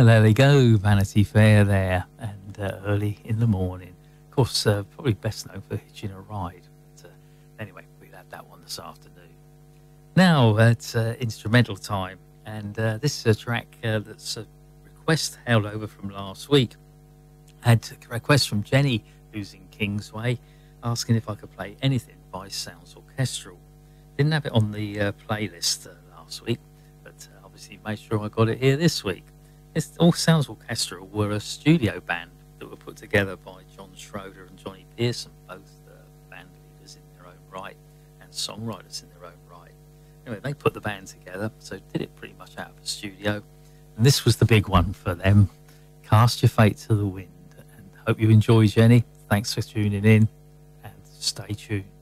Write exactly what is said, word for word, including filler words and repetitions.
Well, there they go, Vanity Fair there, and uh, early in the morning. Of course, uh, probably best known for Hitching a Ride. But, uh, anyway, we'll have that one this afternoon. Now, it's uh, instrumental time, and uh, this is a track uh, that's a request held over from last week. I had a request from Jenny, who's in Kingsway, asking if I could play anything by Sounds Orchestral. Didn't have it on the uh, playlist uh, last week, but uh, obviously made sure I got it here this week. It's, all Sounds Orchestral were a studio band that were put together by John Schroeder and Johnny Pearson, both uh, band leaders in their own right and songwriters in their own right. Anyway, they put the band together, so did it pretty much out of the studio. And this was the big one for them, Cast Your Fate to the Wind. And hope you enjoy, Jenny. Thanks for tuning in, and stay tuned.